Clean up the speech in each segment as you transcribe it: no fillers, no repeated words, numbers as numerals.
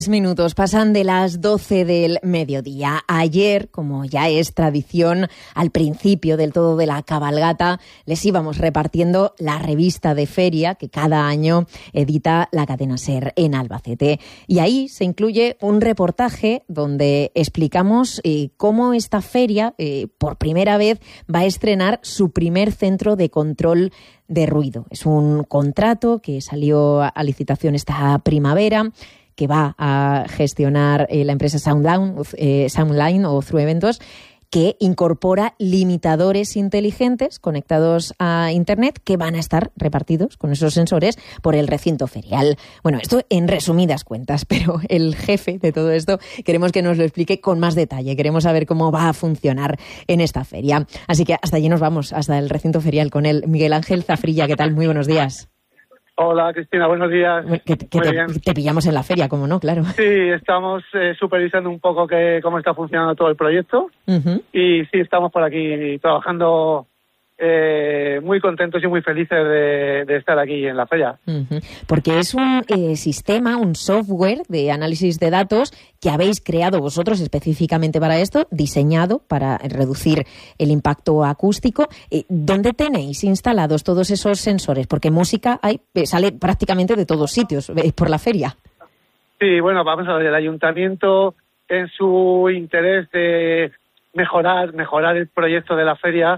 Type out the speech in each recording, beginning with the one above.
Minutos pasan de las 12 del mediodía. Ayer, como ya es tradición, al principio del todo de la cabalgata, les íbamos repartiendo la revista de feria que cada año edita la cadena SER en Albacete. Y ahí se incluye un reportaje donde explicamos cómo esta feria, por primera vez, va a estrenar su primer centro de control de ruido. Es un contrato que salió a licitación esta primavera, que va a gestionar la empresa Soundline o Through Eventos, que incorpora limitadores inteligentes conectados a Internet que van a estar repartidos con esos sensores por el recinto ferial. Bueno, esto en resumidas cuentas, pero el jefe de todo esto queremos que nos lo explique con más detalle. Queremos saber cómo va a funcionar en esta feria. Así que hasta allí nos vamos, hasta el recinto ferial con él. Miguel Ángel Zafrilla, ¿qué tal? Muy buenos días. Hola, Cristina, buenos días. Te pillamos en la feria, ¿cómo no? Claro. Sí, estamos supervisando un poco cómo está funcionando todo el proyecto. Uh-huh. Y sí, estamos por aquí trabajando muy contentos y muy felices de estar aquí en la feria. Uh-huh. Porque es un sistema, un software de análisis de datos que habéis creado vosotros específicamente para esto, diseñado para reducir el impacto acústico. ¿Dónde tenéis instalados todos esos sensores? Porque música sale prácticamente de todos sitios por la feria. Sí, bueno, vamos a ver, el ayuntamiento, en su interés de mejorar el proyecto de la feria,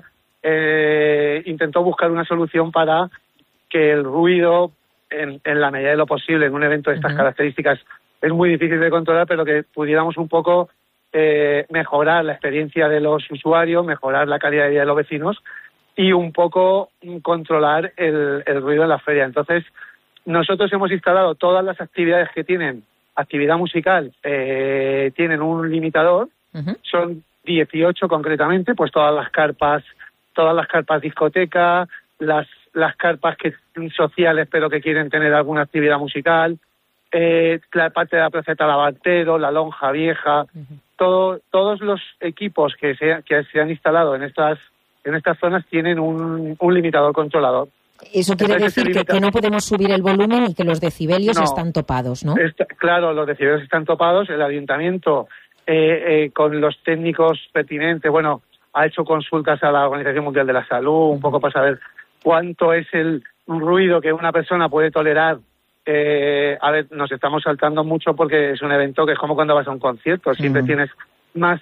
intentó buscar una solución para que el ruido, en la medida de lo posible, en un evento de estas características, es muy difícil de controlar, pero que pudiéramos un poco mejorar la experiencia de los usuarios, mejorar la calidad de vida de los vecinos y un poco controlar el ruido en la feria. Entonces, nosotros hemos instalado todas las actividades que tienen actividad musical, tienen un limitador, son 18 concretamente, pues todas las carpas discoteca, las carpas sociales pero que quieren tener alguna actividad musical, la parte de la placeta Lavantero, la lonja vieja, todos los equipos que se han instalado en estas zonas tienen un limitador controlador. Eso quiere decir que no podemos subir el volumen y que los decibelios están topados, ¿no? Claro, los decibelios están topados. El ayuntamiento, con los técnicos pertinentes, ha hecho consultas a la Organización Mundial de la Salud, un poco para saber cuánto es el ruido que una persona puede tolerar. A ver, nos estamos saltando mucho porque es un evento que es como cuando vas a un concierto, siempre tienes más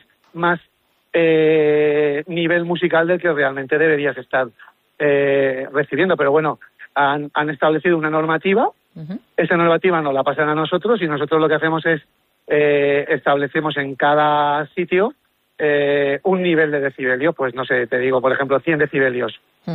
nivel musical del que realmente deberías estar recibiendo. Pero bueno, han establecido una normativa, esa normativa nos la pasan a nosotros y nosotros lo que hacemos es establecemos en cada sitio un nivel de decibelios, pues no sé, te digo, por ejemplo, 100 decibelios.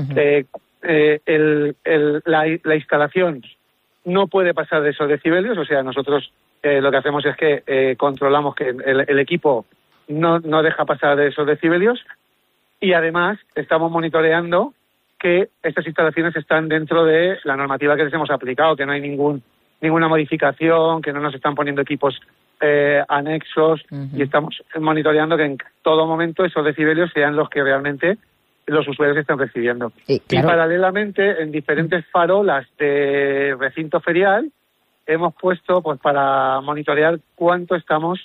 La instalación no puede pasar de esos decibelios, o sea, nosotros lo que hacemos es que controlamos que el equipo no deja pasar de esos decibelios y además estamos monitoreando que estas instalaciones están dentro de la normativa que les hemos aplicado, que no hay ninguna modificación, que no nos están poniendo equipos anexos y estamos monitoreando que en todo momento esos decibelios sean los que realmente los usuarios están recibiendo. Claro. Y paralelamente en diferentes farolas de recinto ferial hemos puesto pues para monitorear cuánto estamos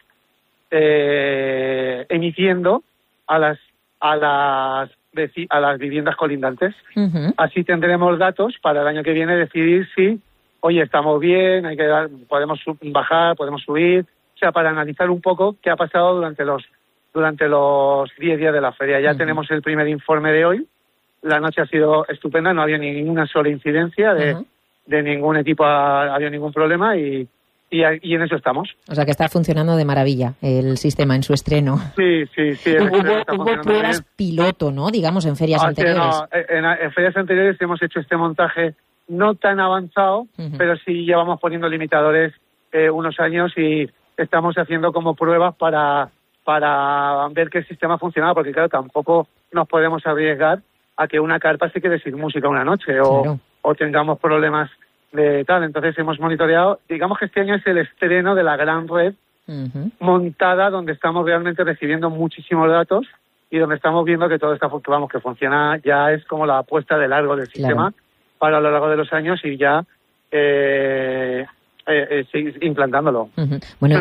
emitiendo a las viviendas colindantes. Así tendremos datos para el año que viene decidir si oye, estamos bien, podemos bajar, podemos subir, o sea, para analizar un poco qué ha pasado durante los 10 días de la feria. Ya tenemos el primer informe de hoy, la noche ha sido estupenda, no había ninguna sola incidencia de ningún equipo, ha habido ningún problema y en eso estamos. O sea, que está funcionando de maravilla el sistema en su estreno. Sí. Hubo pruebas piloto, ¿no? Digamos, en ferias anteriores. No, en ferias anteriores hemos hecho este montaje no tan avanzado, pero sí llevamos poniendo limitadores unos años y estamos haciendo como pruebas para ver que el sistema funcionaba, porque claro, tampoco nos podemos arriesgar a que una carpa se quede sin música una noche o tengamos problemas de tal. Entonces hemos monitoreado, digamos que este año es el estreno de la gran red montada, donde estamos realmente recibiendo muchísimos datos y donde estamos viendo que todo está que funciona, ya es como la apuesta de largo del sistema para lo largo de los años y ya implantándolo. Bueno,